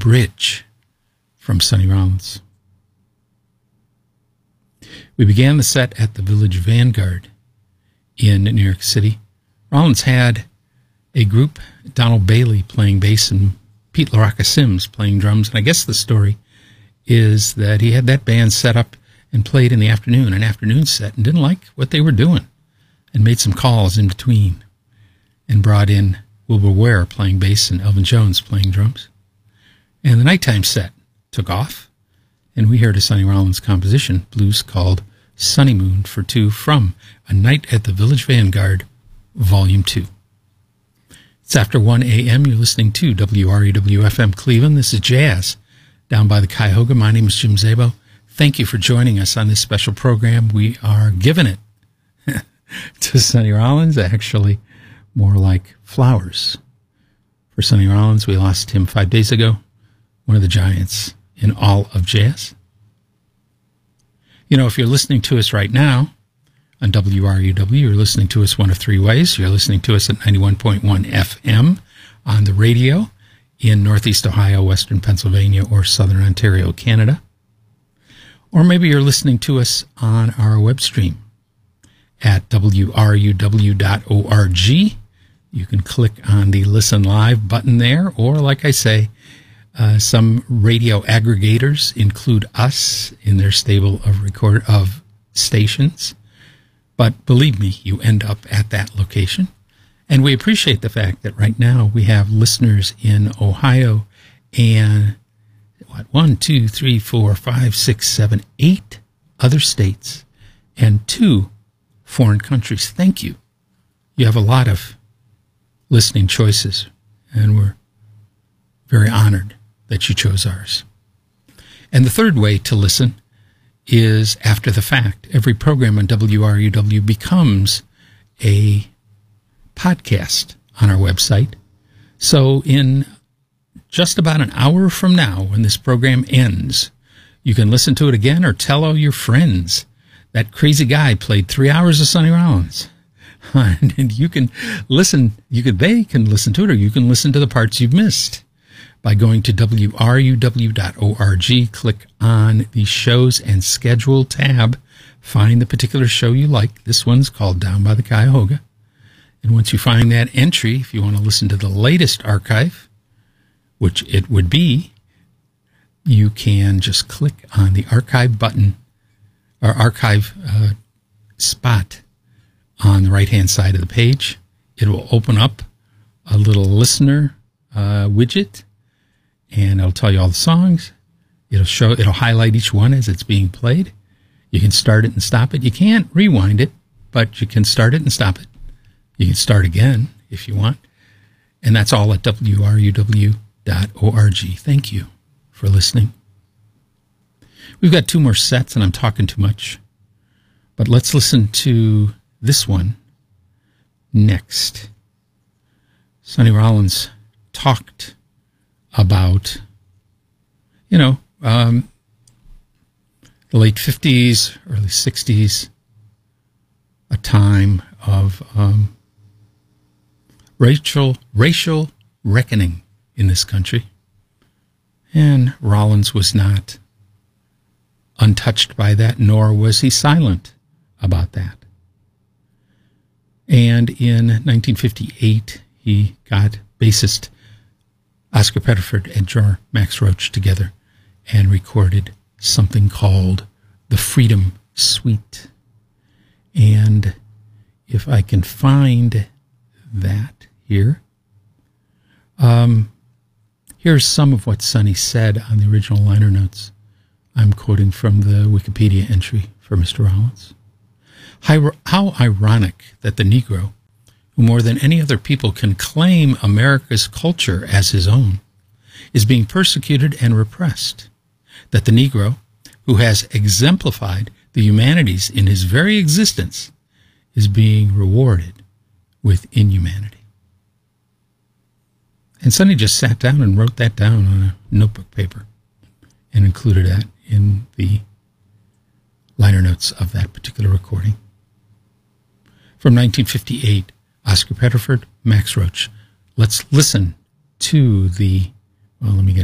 Bridge from Sonny Rollins. We began the set at the Village Vanguard in New York City. Rollins had a group, Donald Bailey playing bass and Pete LaRocca Sims playing drums. And I guess the story is that he had that band set up and played in the afternoon, an afternoon set, and didn't like what they were doing and made some calls in between and brought in Wilbur Ware playing bass and Elvin Jones playing drums. And the nighttime set took off, and we heard a Sonny Rollins composition, blues called Sunny Moon for Two from A Night at the Village Vanguard, Volume 2. It's after 1 a.m. You're listening to WREW-FM Cleveland. This is Jazz down by the Cuyahoga. My name is Jim Szabo. Thank you for joining us on this special program. We are giving it to Sonny Rollins, actually more like flowers. For Sonny Rollins, we lost him 5 days ago, one of the giants in all of jazz. You know, if you're listening to us right now on WREW, you're listening to us one of three ways. You're listening to us at 91.1 FM on the radio in Northeast Ohio, Western Pennsylvania, or Southern Ontario, Canada. Or maybe you're listening to us on our web stream at wrew.org. You can click on the Listen Live button there, or like I say, some radio aggregators include us in their stable of stations. But believe me, you end up at that location. And we appreciate the fact that right now we have listeners in Ohio and 1, 2, 3, 4, 5, 6, 7, 8 other states and 2 foreign countries. Thank you. You have a lot of listening choices, and we're very honored that you chose ours. And the third way to listen is after the fact. Every program on WREW becomes a podcast on our website. So in just about an hour from now, when this program ends, you can listen to it again or tell all your friends that crazy guy played 3 hours of Sonny Rollins. And you can listen, they can listen to it, or you can listen to the parts you've missed by going to wrew.org, click on the Shows and Schedule tab, find the particular show you like. This one's called Down by the Cuyahoga. And once you find that entry, if you want to listen to the latest archive, which it would be, you can just click on the archive button, or archive spot on the right-hand side of the page. It will open up a little listener widget, and it'll tell you all the songs. It'll highlight each one as it's being played. You can start it and stop it. You can't rewind it, but you can start it and stop it. You can start again if you want. And that's all at wrew.org. Thank you for listening. We've got 2 more sets, and I'm talking too much. But let's listen to this one next. Sonny Rollins talked about, the late 50s, early 60s, a time of racial reckoning in this country. And Rollins was not untouched by that, nor was he silent about that. And in 1958, he got bassist Oscar Pettiford and drummer Max Roach together and recorded something called The Freedom Suite. And if I can find that here, here's some of what Sonny said on the original liner notes. I'm quoting from the Wikipedia entry for Mr. Rollins. How ironic that the Negro, who more than any other people can claim America's culture as his own, is being persecuted and repressed. That the Negro, who has exemplified the humanities in his very existence, is being rewarded with inhumanity. And Sonny just sat down and wrote that down on a notebook paper and included that in the liner notes of that particular recording. From 1958, Oscar Pettiford, Max Roach. Let's listen to the, well, let me get